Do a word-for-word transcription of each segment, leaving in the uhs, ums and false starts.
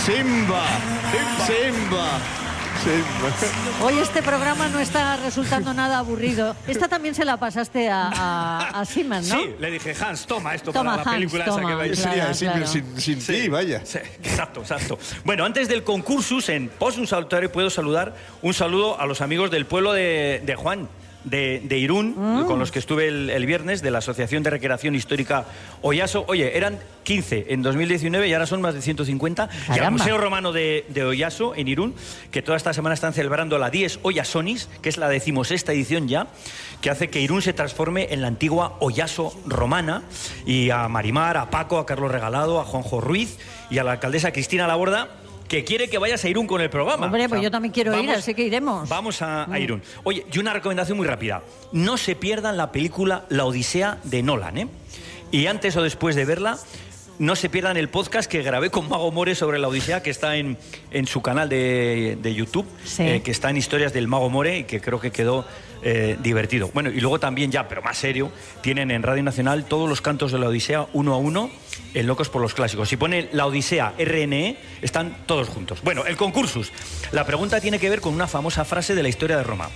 Simba, Simba. Hoy este programa no está resultando nada aburrido. Esta también se la pasaste a, a, a Siemens, ¿no? Sí, le dije, Hans, toma esto toma, para la Hans, película toma, esa que vais. claro, Sería Siemens claro. sin, sin Sí, ti, vaya. Sí, exacto, exacto. Bueno, antes del concursus, en Post un Salutario, puedo saludar un saludo a los amigos del pueblo de, de Juan. De, de Irún, mm. con los que estuve el, el viernes, de la Asociación de Recreación Histórica Oyaso. Oye, eran quince en dos mil diecinueve y ahora son más de ciento cincuenta. Caramba. Y al Museo Romano de, de Oyaso, en Irún, que toda esta semana están celebrando la Dies Oyasonis, que es la decimosexta edición ya, que hace que Irún se transforme en la antigua Oyaso romana. Y a Marimar, a Paco, a Carlos Regalado, a Juanjo Ruiz y a la alcaldesa Cristina Laborda, que quiere que vayas a Irún con el programa. Hombre, pues o sea, yo también quiero vamos, ir, así que iremos. Vamos a, a Irún. Oye, y una recomendación muy rápida. No se pierdan la película La Odisea de Nolan, ¿eh? Y antes o después de verla, no se pierdan el podcast que grabé con Mago More sobre La Odisea, que está en, en su canal de, de YouTube, sí. eh, que está en Historias del Mago More y que creo que quedó eh, divertido. Bueno, y luego también ya, pero más serio, tienen en Radio Nacional todos los cantos de La Odisea uno a uno en Locos por los Clásicos. Si pone La Odisea R N E, están todos juntos. Bueno, el concursus. La pregunta tiene que ver con una famosa frase de la historia de Roma.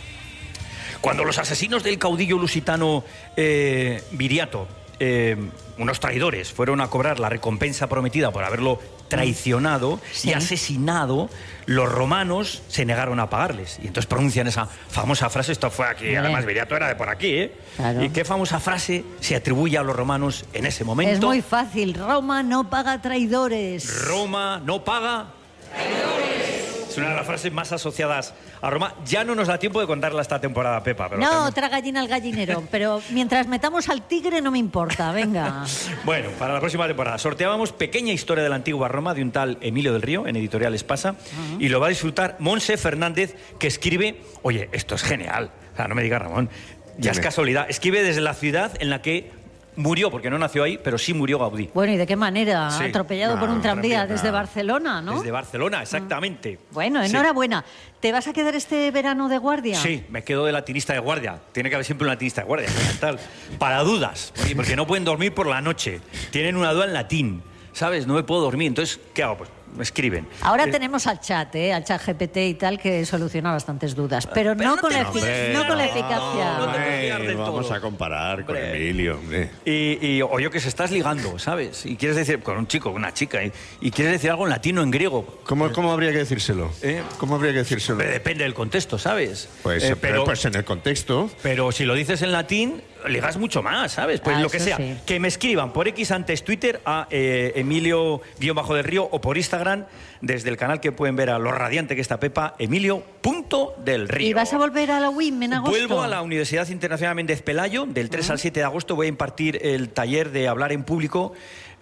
Cuando los asesinos del caudillo lusitano eh, Viriato, eh, unos traidores, fueron a cobrar la recompensa prometida por haberlo traicionado sí. y asesinado, los romanos se negaron a pagarles. Y entonces pronuncian esa famosa frase. Esto fue aquí, vale. Además Viriato era de por aquí, ¿eh? Claro. ¿Y qué famosa frase se atribuye a los romanos en ese momento? Es muy fácil. Roma no paga traidores. Roma no paga traidores. Es una de las frases más asociadas a Roma. Ya no nos da tiempo de contarla esta temporada, Pepa. Pero no, tenemos... otra gallina al gallinero. Pero mientras metamos al tigre no me importa, venga. Bueno, para la próxima temporada sorteábamos Pequeña Historia de la Antigua Roma de un tal Emilio del Río, en Editorial Espasa. Uh-huh. Y lo va a disfrutar Monse Fernández, que escribe... Oye, esto es genial. O sea, no me digas, Ramón. Ya Dime. Es casualidad. Escribe desde la ciudad en la que... murió, porque no nació ahí, pero sí murió Gaudí. Bueno, ¿y de qué manera? Sí. Atropellado no, por un tranvía, tranvía desde no. Barcelona, ¿no? Desde Barcelona, exactamente. Bueno, enhorabuena. Sí. ¿Te vas a quedar este verano de guardia? Sí, me quedo de latinista de guardia. Tiene que haber siempre un latinista de guardia, tal. Para dudas, porque no pueden dormir por la noche. Tienen una duda en latín, ¿sabes? No me puedo dormir. Entonces, ¿qué hago? Pues me escriben. Ahora eh, tenemos al chat, ¿eh? Al chat G P T y tal, que soluciona bastantes dudas. Pero, pero no, no, con la hombre, no con la eficacia. No, no te vamos todo. a comparar hombre. Con Emilio, hombre. Y, y, o yo que se estás ligando, ¿sabes? Y quieres decir, con un chico, una chica, y, y quieres decir algo en latino, en griego. ¿Cómo, cómo habría que decírselo? ¿Eh? ¿Cómo habría que decírselo? Pero depende del contexto, ¿sabes? Pues, eh, pero, pues en el contexto. Pero si lo dices en latín, ligas mucho más, ¿sabes? Pues ah, lo que sea. Sí. Que me escriban por X antes Twitter a eh, Emilio-del Río o por Instagram desde el canal que pueden ver a lo radiante que está Pepa, Emilio.del Río. ¿Y vas a volver a la U I M en agosto? Vuelvo a la Universidad Internacional Méndez Pelayo. Del tres uh-huh. al siete de agosto voy a impartir el taller de hablar en público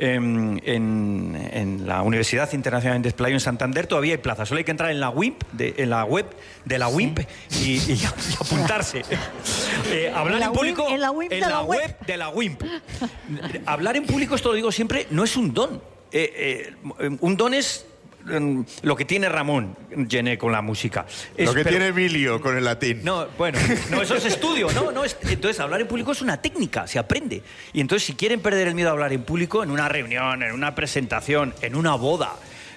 en, en, en la Universidad Internacional Méndez Pelayo en Santander. Todavía hay plazas. Solo hay que entrar en la W I M, de, en la web de la U I M P y, y, y apuntarse. eh, hablar en, en público en la, W I M en de la la web. web de la U I M P. Hablar en público, esto lo digo siempre, no es un don. Eh, eh, un don es lo que tiene Ramón Gené con la música. Es, lo que pero, tiene Emilio con el latín. No, bueno, no, eso es estudio, no, no es, entonces hablar en público es una técnica, se aprende. Y entonces si quieren perder el miedo a hablar en público, en una reunión, en una presentación, en una boda,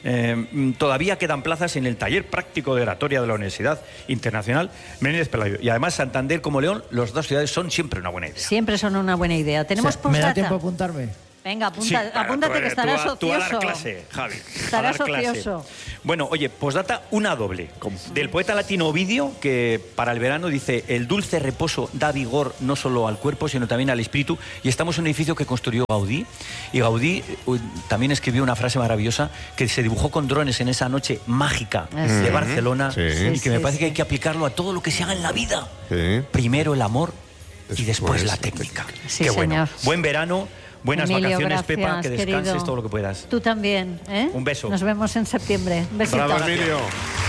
eh, todavía quedan plazas en el taller práctico de oratoria de la Universidad Internacional Méndez Pelayo. Y además Santander como León, las dos ciudades son siempre una buena idea. Siempre son una buena idea. Tenemos o sea, ¿me da tiempo a apuntarme? Venga, apunta, sí, apúntate tú, que estarás tú, ocioso. Tú a dar clase, Javi. Estarás a dar ocioso. Clase. Bueno, oye, postdata una doble. Del poeta latino Ovidio, que para el verano dice: el dulce reposo da vigor no solo al cuerpo, sino también al espíritu. Y estamos en un edificio que construyó Gaudí. Y Gaudí uh, también escribió una frase maravillosa que se dibujó con drones en esa noche mágica sí. de Barcelona. Sí. Y que sí, me parece sí. que hay que aplicarlo a todo lo que se haga en la vida. Sí. Primero el amor después, y después la técnica. Sí, Qué señor. Bueno. Buen verano. Buenas Emilio, vacaciones, gracias, Pepa, que descanses querido. todo lo que puedas. Tú también, ¿eh? Un beso. Nos vemos en septiembre. Un besito. Bravo, Emilio.